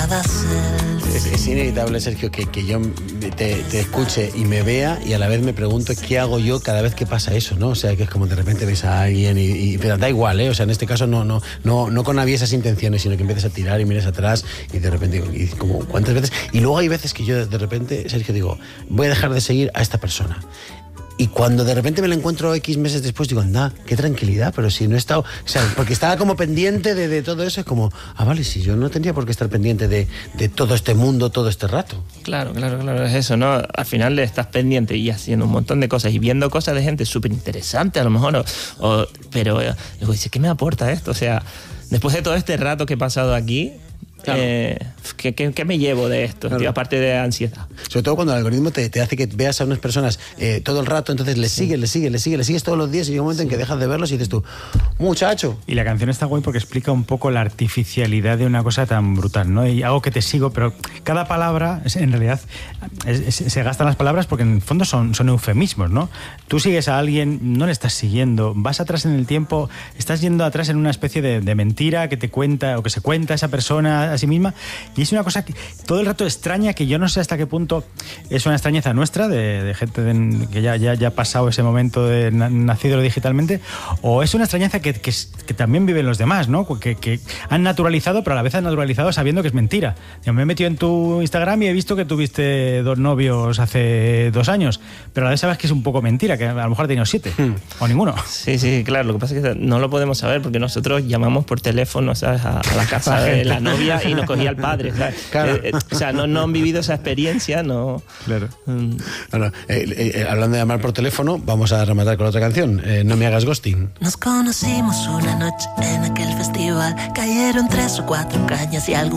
cada selfie. Es inevitable, Sergio, que yo te escuche y me vea y a la vez me pregunto qué hago yo cada vez que pasa eso, ¿no? O sea, que es como de repente ves a alguien pero da igual, ¿eh? O sea, en este caso no con aviesas intenciones, sino que empiezas a tirar y miras atrás y de repente y como ¿cuántas veces? Y luego hay veces que yo de repente, Sergio, digo, voy a dejar de seguir a esta persona. Y cuando de repente me la encuentro X meses después, digo, anda, qué tranquilidad, pero si no he estado... O sea, porque estaba como pendiente de todo eso, es como, vale, si yo no tendría por qué estar pendiente de todo este mundo, todo este rato. Claro, es eso, ¿no? Al final estás pendiente y haciendo un montón de cosas y viendo cosas de gente súper interesante a lo mejor, pero luego dices, ¿qué me aporta esto? O sea, después de todo este rato que he pasado aquí... Claro. ¿Qué me llevo de esto, claro, tío, aparte de ansiedad? Sobre todo cuando el algoritmo te hace que veas a unas personas todo el rato, entonces le sigues todos los días y llega un momento en que dejas de verlos y dices tú, muchacho. Y la canción está guay porque explica un poco la artificialidad de una cosa tan brutal, ¿no? Y algo que te sigo, pero cada palabra, en realidad, se gastan las palabras porque en el fondo son eufemismos, ¿no? Tú sigues a alguien, no le estás siguiendo, vas atrás en el tiempo, estás yendo atrás en una especie de mentira que te cuenta o que se cuenta esa persona a sí misma, y es una cosa que todo el rato extraña, que yo no sé hasta qué punto es una extrañeza nuestra de gente que ya ha pasado ese momento de nacido digitalmente, o es una extrañeza que también viven los demás, ¿no? Que han naturalizado, pero a la vez han naturalizado sabiendo que es mentira. Yo me he metido en tu Instagram y he visto que tuviste 2 novios hace 2 años, pero a la vez sabes que es un poco mentira, que a lo mejor ha tenido 7 o ninguno. Sí, claro, lo que pasa es que no lo podemos saber porque nosotros llamamos por teléfono, ¿sabes?, a la casa de la novia y nos cogía el padre, ¿sabes? Claro. O sea, no han vivido esa experiencia, no. Claro. Bueno, hablando de llamar por teléfono, vamos a rematar con otra canción, No me hagas ghosting. Nos conocimos una noche en aquel festival, cayeron 3 o 4 cañas y algún